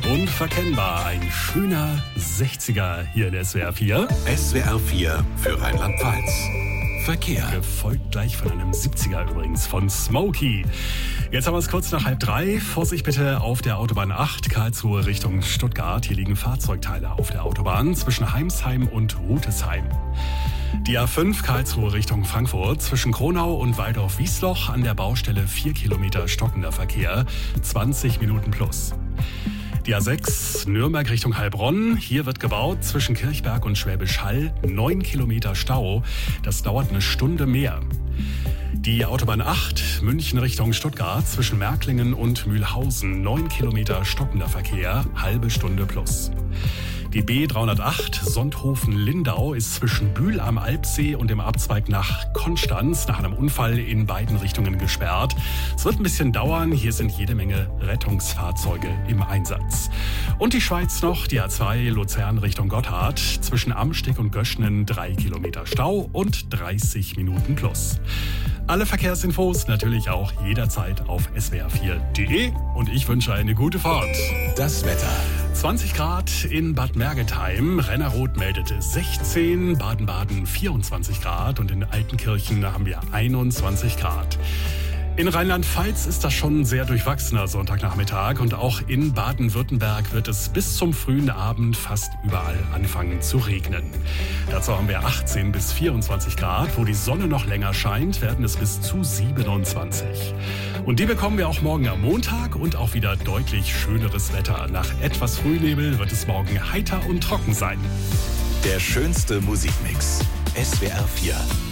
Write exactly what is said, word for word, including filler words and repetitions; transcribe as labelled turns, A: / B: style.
A: Unverkennbar, ein schöner sechziger hier in S W R vier.
B: S W R vier für Rheinland-Pfalz. Verkehr.
A: Gefolgt gleich von einem siebziger übrigens, von Smokey. Jetzt haben wir es kurz nach halb drei. Vorsicht bitte auf der Autobahn acht, Karlsruhe Richtung Stuttgart. Hier liegen Fahrzeugteile auf der Autobahn zwischen Heimsheim und Rutesheim. Die A fünf Karlsruhe Richtung Frankfurt zwischen Kronau und Waldorf-Wiesloch an der Baustelle vier Kilometer stockender Verkehr, zwanzig Minuten plus. Die A sechs Nürnberg Richtung Heilbronn. Hier wird gebaut zwischen Kirchberg und Schwäbisch Hall. neun Kilometer Stau. Das dauert eine Stunde mehr. Die Autobahn acht München Richtung Stuttgart zwischen Märklingen und Mühlhausen. neun Kilometer stockender Verkehr. Halbe Stunde plus. Die B dreihundertacht Sonthofen-Lindau ist zwischen Bühl am Alpsee und dem Abzweig nach Konstanz nach einem Unfall in beiden Richtungen gesperrt. Es wird ein bisschen dauern. Hier sind jede Menge Rettungsfahrzeuge im Einsatz. Und die Schweiz noch, die A zwei Luzern Richtung Gotthard. Zwischen Amsteg und Göschnen drei Kilometer Stau und dreißig Minuten plus. Alle Verkehrsinfos natürlich auch jederzeit auf S W R vier Punkt de und ich wünsche eine gute Fahrt.
B: Das Wetter.
A: zwanzig Grad in Bad Mergentheim, Rennerroth meldet sechzehn, Baden-Baden vierundzwanzig Grad und in Altenkirchen haben wir einundzwanzig Grad. In Rheinland-Pfalz ist das schon ein sehr durchwachsener Sonntagnachmittag und auch in Baden-Württemberg wird es bis zum frühen Abend fast überall anfangen zu regnen. Dazu haben wir achtzehn bis vierundzwanzig Grad, wo die Sonne noch länger scheint, werden es bis zu siebenundzwanzig. Und die bekommen wir auch morgen am Montag und auch wieder deutlich schöneres Wetter. Nach etwas Frühnebel wird es morgen heiter und trocken sein.
B: Der schönste Musikmix. S W R vier.